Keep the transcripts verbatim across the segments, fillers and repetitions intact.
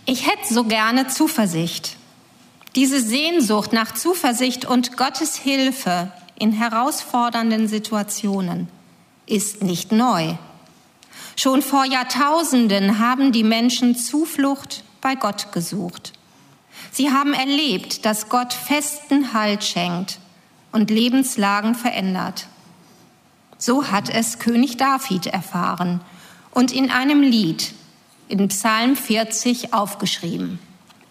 Ich hätte so gerne Zuversicht. Diese Sehnsucht nach Zuversicht und Gottes Hilfe in herausfordernden Situationen ist nicht neu. Schon vor Jahrtausenden haben die Menschen Zuflucht bei Gott gesucht. Sie haben erlebt, dass Gott festen Halt schenkt und Lebenslagen verändert. So hat es König David erfahren und in einem Lied in Psalm vierzig aufgeschrieben.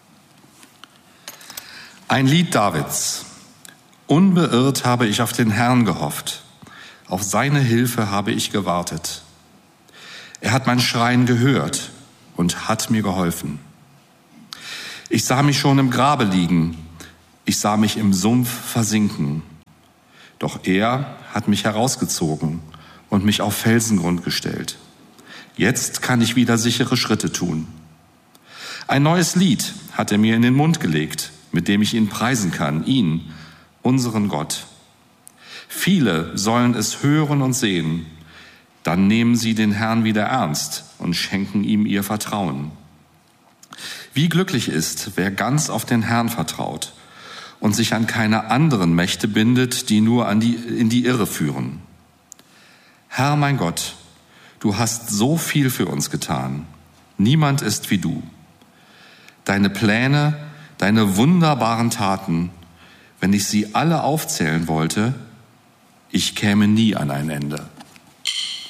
Ein Lied Davids. Unbeirrt habe ich auf den Herrn gehofft. Auf seine Hilfe habe ich gewartet. Er hat mein Schreien gehört und hat mir geholfen. Ich sah mich schon im Grabe liegen. Ich sah mich im Sumpf versinken. Doch er hat mich herausgezogen und mich auf Felsengrund gestellt. Jetzt kann ich wieder sichere Schritte tun. Ein neues Lied hat er mir in den Mund gelegt, mit dem ich ihn preisen kann, ihn, unseren Gott. Viele sollen es hören und sehen, dann nehmen sie den Herrn wieder ernst und schenken ihm ihr Vertrauen. Wie glücklich ist, wer ganz auf den Herrn vertraut und sich an keine anderen Mächte bindet, die nur an die, in die Irre führen. Herr mein Gott, du hast so viel für uns getan. Niemand ist wie du. Deine Pläne, deine wunderbaren Taten, wenn ich sie alle aufzählen wollte, ich käme nie an ein Ende.